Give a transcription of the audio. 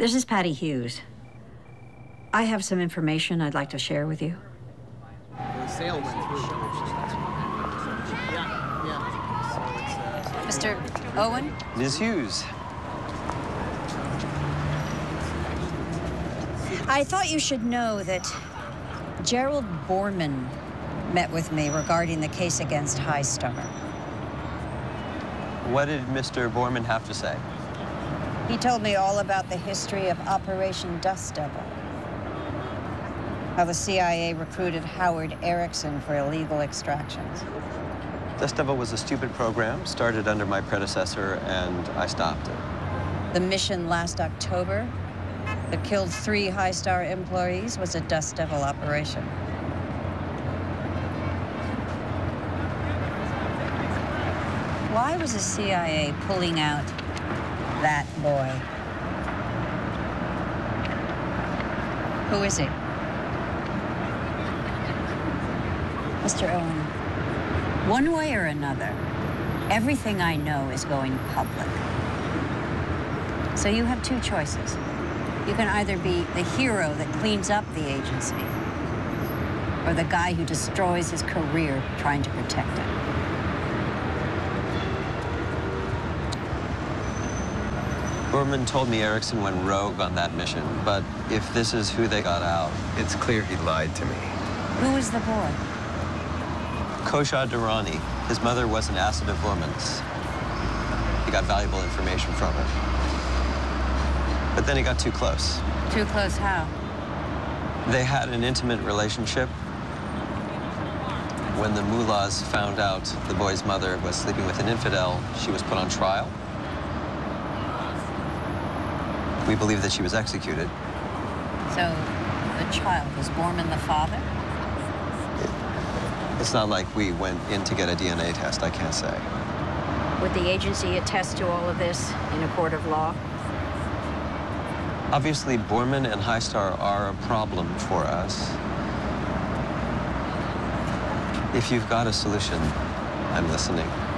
This is Patty Hughes. I have some information I'd like to share with you. The sale went through. Mr. Owen? Ms. Hughes. I thought you should know that Gerald Borman met with me regarding the case against High Star. What did Mr. Borman have to say? He told me all about the history of Operation Dust Devil, how the CIA recruited Howard Erickson for illegal extractions. Dust Devil was a stupid program, started under my predecessor, and I stopped it. The mission last October that killed 3 High Star employees was a Dust Devil operation. Why was the CIA pulling out that boy? Who is he? Mr. Owen, one way or another, everything I know is going public. So you have 2 choices. You can either be the hero that cleans up the agency, or the guy who destroys his career trying to protect it. Borman told me Erickson went rogue on that mission, but if this is who they got out... It's clear he lied to me. Who is the boy? Kosha Durrani. His mother was an asset of Borman's. He got valuable information from her. But then he got too close. Too close how? They had an intimate relationship. When the mullahs found out the boy's mother was sleeping with an infidel, she was put on trial. We believe that she was executed. So, the child, was Borman the father? It's not like we went in to get a DNA test, I can't say. Would the agency attest to all of this in a court of law? Obviously, Borman and High Star are a problem for us. If you've got a solution, I'm listening.